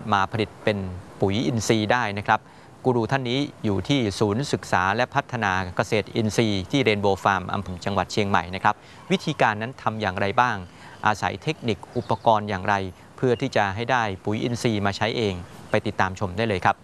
มาผลิตเป็นปุ๋ยอินทรีย์ได้นะครับกูรูท่านนี้อยู่ที่ศูนย์ศึกษาและพัฒนาเกษตรอินทรีย์ที่เรนโบว์ฟาร์มอำเภอจังหวัดเชียงใหม่นะครับวิธีการนั้นทำอย่างไรบ้างอาศัยเทคนิคอุปกรณ์อย่างไรเพื่อที่จะให้ได้ปุ๋ยอินทรีย์มาใช้เองไปติดตามชมได้เลยครับ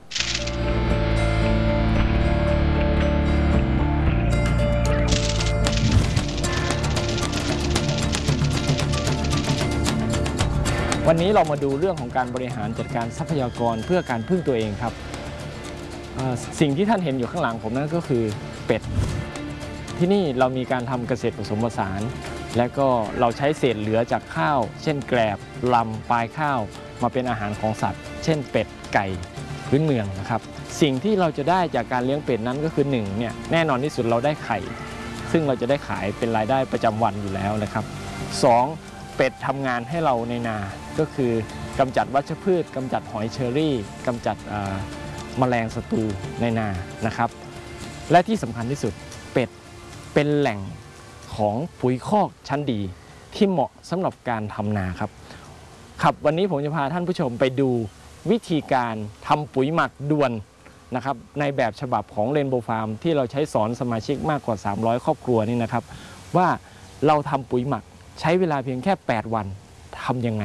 วันนี้เรามาดูเรื่องของการบริหารจัดการทรัพยากรเพื่อการพึ่งตัวเองครับสิ่งที่ท่านเห็นอยู่ข้างหลังผมนั่นก็คือเป็ดที่นี่เรามีการทำเกษตรผสมผสานและก็เราใช้เศษเหลือจากข้าวเช่นแกลบลำปลายข้าวมาเป็นอาหารของสัตว์เช่นเป็ดไก่พื้นเมืองนะครับสิ่งที่เราจะได้จากการเลี้ยงเป็ดนั้นก็คือ1เนี่ยแน่นอนที่สุดเราได้ไข่ซึ่งเราจะได้ขายเป็นรายได้ประจำวันอยู่แล้วนะครับ2เป็ดทำงานให้เราในนาก็คือกำจัดวัชพืชกำจัดหอยเชอรี่กำจัดแมลงศัตรูในนานะครับและที่สำคัญที่สุดเป็ดเป็นแหล่งของปุ๋ยคอกชั้นดีที่เหมาะสำหรับการทำนาครับวันนี้ผมจะพาท่านผู้ชมไปดูวิธีการทำปุ๋ยหมักด่วนนะครับในแบบฉบับของเรนโบว์ฟาร์มที่เราใช้สอนสมาชิกมากกว่า300ครอบครัวนี่นะครับว่าเราทำปุ๋ยหมักใช้เวลาเพียงแค่8วันทำยังไง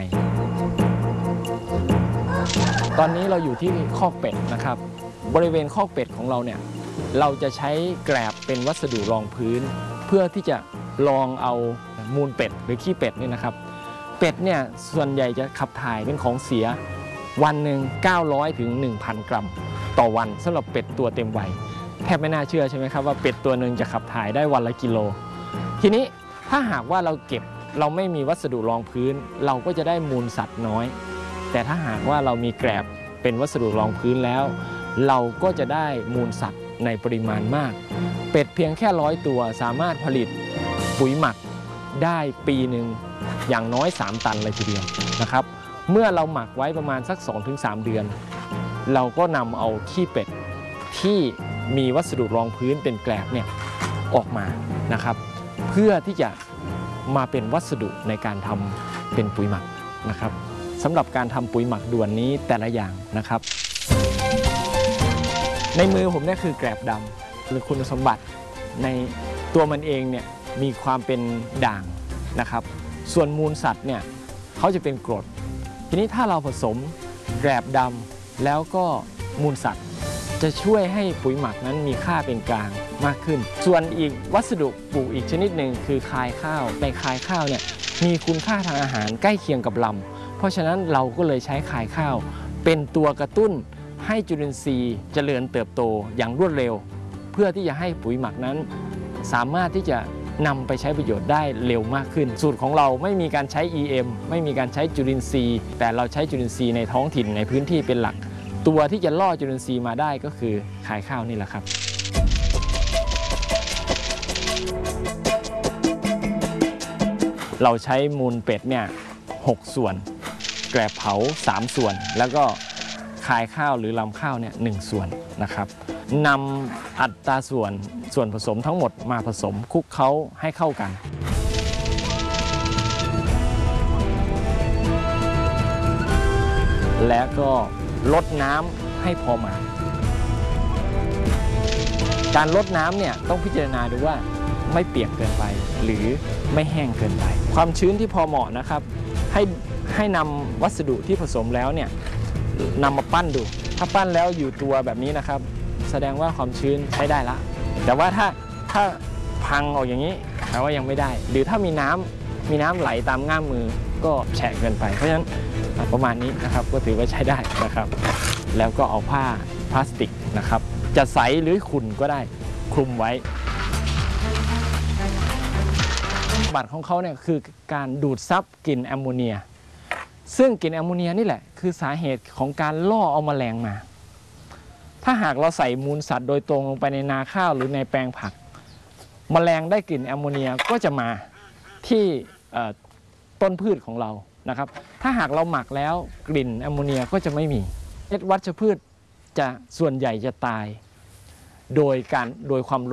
ตอนนี้เราอยู่ที่คอกเป็ดนะครับบริเวณคอกเป็ดของเราเนี่ยเราจะใช้แกลบเป็นวัสดุรองพื้นเพื่อที่จะรองเอามูลเป็ดหรือขี้เป็ดนี่นะครับเป็ดเนี่ยส่วนใหญ่จะขับถ่ายเป็นของเสียวันหนึ่ง900ถึง 1,000 กรัมต่อวันสำหรับเป็ดตัวเต็มวัยแทบไม่น่าเชื่อใช่ไหมครับว่าเป็ดตัวหนึ่งจะขับถ่ายได้วันละกิโลทีนี้ถ้าหากว่าเราไม่มีวัสดุรองพื้นเราก็จะได้มูลสัตว์น้อยแต่ถ้าหากว่าเรามีแกลบเป็นวัสดุรองพื้นแล้วเราก็จะได้มูลสัตว์ในปริมาณมากเป็ดเพียงแค่100ตัวสามารถผลิตปุ๋ยหมักได้ปีหนึ่งอย่างน้อย3 ตันเลยทีเดียวนะครับเมื่อเราหมักไว้ประมาณสัก 2-3 เดือนเราก็นำเอาขี้เป็ดที่มีวัสดุรองพื้นเป็นแกลบเนี่ยออกมานะครับเพื่อที่จะมาเป็นวัสดุในการทำเป็นปุ๋ยหมักนะครับสำหรับการทำปุ๋ยหมักด่วนนี้แต่ละอย่างนะครับในมือผมเนี่ยคือแกลบดำหรือคุณสมบัติในตัวมันเองเนี่ยมีความเป็นด่างนะครับส่วนมูลสัตว์เนี่ยเขาจะเป็นกรดทีนี้ถ้าเราผสมแกลบดำแล้วก็มูลสัตว์จะช่วยให้ปุ๋ยหมักนั้นมีค่าเป็นกลางมากขึ้นส่วนอีกวัสดุปลูกอีกชนิดหนึ่งคือคายข้าวในคายข้าวเนี่ยมีคุณค่าทางอาหารใกล้เคียงกับลำเพราะฉะนั้นเราก็เลยใช้คายข้าวเป็นตัวกระตุ้นให้จุลินทรีย์เจริญเติบโตอย่างรวดเร็วเพื่อที่จะให้ปุ๋ยหมักนั้นสามารถที่จะนำไปใช้ประโยชน์ได้เร็วมากขึ้นสูตรของเราไม่มีการใช้ EM ไม่มีการใช้จุลินทรีย์แต่เราใช้จุลินทรีย์ในท้องถิ่นในพื้นที่เป็นหลักตัวที่จะล่อจุลินทรีย์มาได้ก็คือคายข้าวนี่แหละครับเราใช้มูลเป็ดเนี่ย6 ส่วนแกลบเผา3 ส่วนแล้วก็คายข้าวหรือลำข้าวเนี่ย1 ส่วนนะครับนำอัตราส่วนผสมทั้งหมดมาผสมคลุกเคล้าให้เข้ากันและก็ลดน้ำให้พอมาการลดน้ำเนี่ยต้องพิจารณาดูว่าไม่เปียกเกินไปหรือไม่แห้งเกินไปความชื้นที่พอเหมาะนะครับให้นำวัสดุที่ผสมแล้วเนี่ยนำมาปั้นดูถ้าปั้นแล้วอยู่ตัวแบบนี้นะครับแสดงว่าความชื้นใช้ได้ละแต่ว่าถ้าพังออกอย่างนี้แปลว่ายังไม่ได้หรือถ้ามีน้ำไหลตามง่ามมือก็แฉะเกินไปเพราะฉะนั้นประมาณนี้นะครับก็ถือว่าใช้ได้นะครับแล้วก็เอาผ้าพลาสติกนะครับจะใสหรือขุ่นก็ได้คลุมไว้บัตรของเขาเนี่ยคือการดูดซับกลิ่นแอมโมเนียซึ่งกลิ่นแอมโมเนียนี่แหละคือสาเหตุของการล่อเอาแมลงมาถ้าหากเราใส่มูลสัตว์โดยตรงลงไปในนาข้าวหรือในแปลงผักแมลงได้กลิ่นแอมโมเนียก็จะมาที่ต้นพืชของเรานะครับถ้าหากเราหมักแล้วกลิ่นแอมโมเนียก็จะไม่มีเม็ดวัชพืชจะส่วนใหญ่จะตายโดยความ